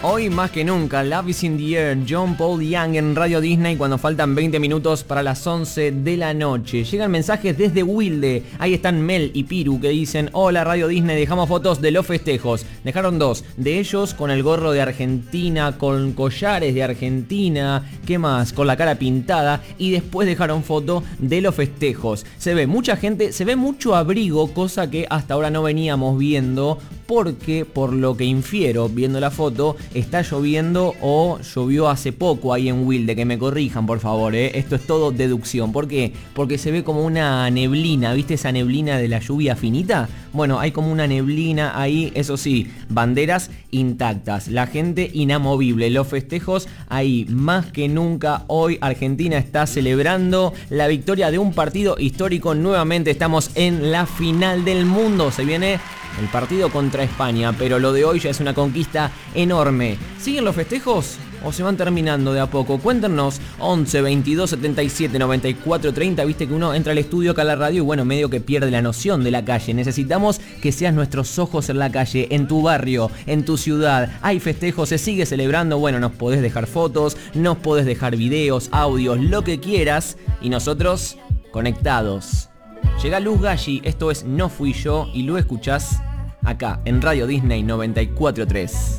Hoy más que nunca, Love is in the Air, John Paul Young en Radio Disney cuando faltan 20 minutos para las 11 de la noche. Llegan mensajes desde Wilde. Ahí están Mel y Piru que dicen: hola Radio Disney, dejamos fotos de los festejos. Dejaron 2 de ellos con el gorro de Argentina, con collares de Argentina, ¿qué más? Con la cara pintada. Y después dejaron foto de los festejos. Se ve mucha gente, se ve mucho abrigo, cosa que hasta ahora no veníamos viendo, porque por lo que infiero viendo la foto, está lloviendo o llovió hace poco ahí en Wilde. Que me corrijan por favor, esto es todo deducción. ¿Por qué? Porque se ve como una neblina, ¿viste esa neblina de la lluvia finita? Bueno, hay como una neblina ahí, eso sí, banderas intactas, la gente inamovible, los festejos ahí más que nunca. Hoy Argentina está celebrando la victoria de un partido histórico. Nuevamente estamos en la final del mundo, se viene el partido contra España, pero lo de hoy ya es una conquista enorme. ¿Siguen los festejos o se van terminando de a poco? Cuéntenos, 11 22 77 94 30. Viste que uno entra al estudio acá a la radio y bueno, medio que pierde la noción de la calle. Necesitamos que seas nuestros ojos en la calle, en tu barrio, en tu ciudad. Hay festejos, se sigue celebrando. Bueno, nos podés dejar fotos, nos podés dejar videos, audios, lo que quieras, y nosotros conectados. Llega Luz Galli, esto es No Fui Yo, y lo escuchás acá en Radio Disney 94.3.